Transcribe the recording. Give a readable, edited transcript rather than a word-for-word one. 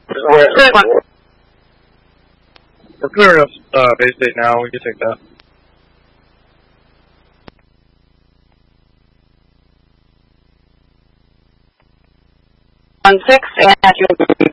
We're clearing up base state now. We can take that. On 6 and